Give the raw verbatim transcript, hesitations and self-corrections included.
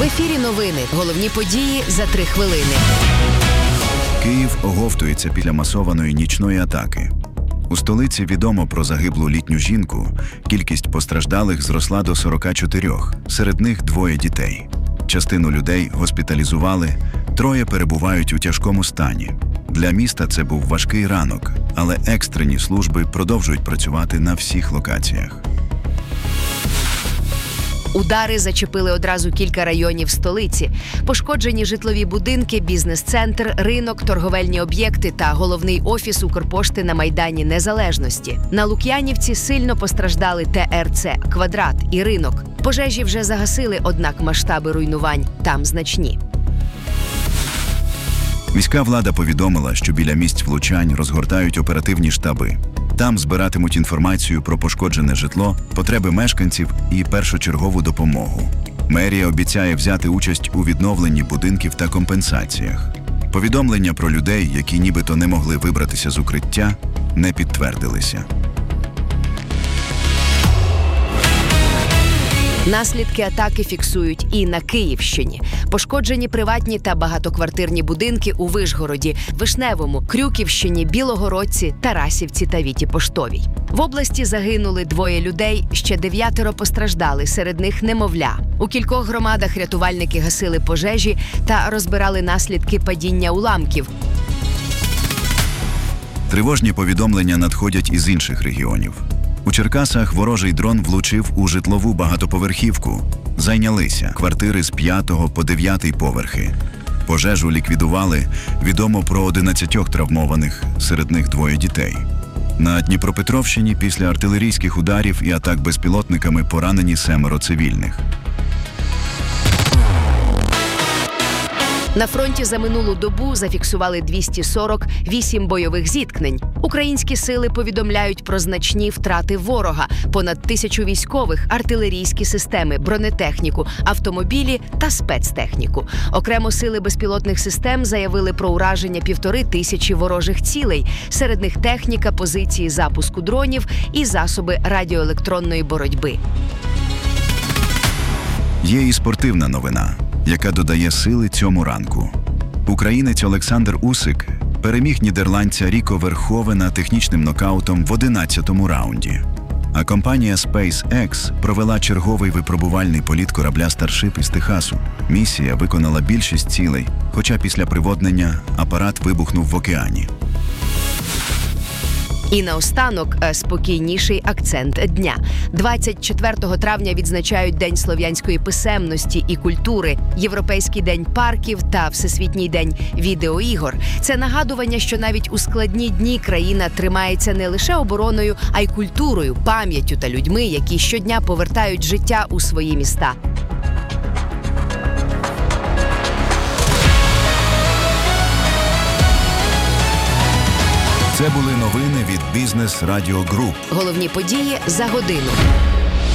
В ефірі новини. Головні події за три хвилини. Київ оговтується після масованої нічної атаки. У столиці відомо про загиблу літню жінку. Кількість постраждалих зросла до сорока чотирьох, серед них двоє дітей. Частину людей госпіталізували, троє перебувають у тяжкому стані. Для міста це був важкий ранок, але екстрені служби продовжують працювати на всіх локаціях. Удари зачепили одразу кілька районів столиці. Пошкоджені житлові будинки, бізнес-центр, ринок, торговельні об'єкти та головний офіс Укрпошти на Майдані Незалежності. На Лук'янівці сильно постраждали Те Ер Це, Квадрат і ринок. Пожежі вже загасили, однак масштаби руйнувань там значні. Міська влада повідомила, що біля місць влучань розгортають оперативні штаби. Там збиратимуть інформацію про пошкоджене житло, потреби мешканців і першочергову допомогу. Мерія обіцяє взяти участь у відновленні будинків та компенсаціях. Повідомлення про людей, які нібито не могли вибратися з укриття, не підтвердилися. Наслідки атаки фіксують і на Київщині. Пошкоджені приватні та багатоквартирні будинки у Вишгороді, Вишневому, Крюківщині, Білогородці, Тарасівці та Віті Поштовій. В області загинули двоє людей, ще дев'ятеро постраждали, серед них немовля. У кількох громадах рятувальники гасили пожежі та розбирали наслідки падіння уламків. Тривожні повідомлення надходять із інших регіонів. У Черкасах ворожий дрон влучив у житлову багатоповерхівку. Зайнялися квартири з п'ятого по дев'ятий поверхи. Пожежу ліквідували, відомо про одинадцятьох травмованих, серед них двоє дітей. На Дніпропетровщині після артилерійських ударів і атак безпілотниками поранені семеро цивільних. На фронті за минулу добу зафіксували двісті сорок вісім бойових зіткнень. Українські сили повідомляють про значні втрати ворога, понад тисячу військових, артилерійські системи, бронетехніку, автомобілі та спецтехніку. Окремо сили безпілотних систем заявили про ураження півтори тисячі ворожих цілей. Серед них техніка, позиції запуску дронів і засоби радіоелектронної боротьби. Є і спортивна новина, яка додає сили цьому ранку. Українець Олександр Усик переміг нідерландця Ріко Верховена технічним нокаутом в одинадцятому раунді. А компанія SpaceX провела черговий випробувальний політ корабля Starship із Техасу. Місія виконала більшість цілей, хоча після приводнення апарат вибухнув в океані. І наостанок спокійніший акцент дня. двадцять четвертого травня відзначають День слов'янської писемності і культури, Європейський день парків та Всесвітній день відеоігор. Це нагадування, що навіть у складні дні країна тримається не лише обороною, а й культурою, пам'яттю та людьми, які щодня повертають життя у свої міста. Це були новини від Бізнес Радіо Груп. Головні події за годину.